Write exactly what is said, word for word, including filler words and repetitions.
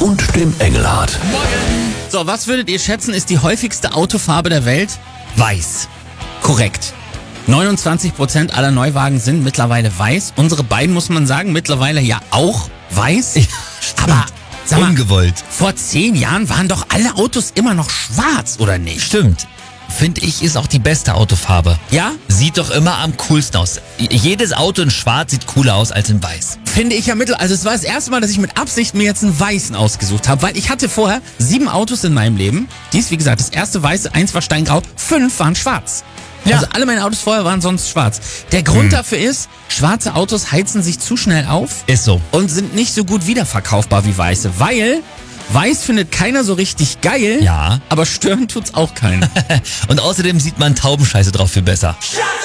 und dem Engelhardt. So, was würdet ihr schätzen, ist die häufigste Autofarbe der Welt? Weiß. Korrekt. neunundzwanzig Prozent aller Neuwagen sind mittlerweile weiß. Unsere beiden, muss man sagen, mittlerweile ja auch weiß. Ja, Aber sag mal, ungewollt. vor zehn Jahren waren doch alle Autos immer noch schwarz, oder nicht? Stimmt. Finde ich, ist auch die beste Autofarbe. Ja? Sieht doch immer am coolsten aus. Jedes Auto in schwarz sieht cooler aus als in weiß. Finde ich ja mittel. Also es war das erste Mal, dass ich mit Absicht mir jetzt einen weißen ausgesucht habe, weil ich hatte vorher sieben Autos in meinem Leben. Dies, wie gesagt, das erste weiße, eins war steingrau, fünf waren schwarz. Ja. Also alle meine Autos vorher waren sonst schwarz. Der Grund Hm. dafür ist, schwarze Autos heizen sich zu schnell auf Ist so. und sind nicht so gut wiederverkaufbar wie weiße, weil weiß findet keiner so richtig geil, Ja. aber stören tut's auch keinen. Und außerdem sieht man Taubenscheiße drauf viel besser.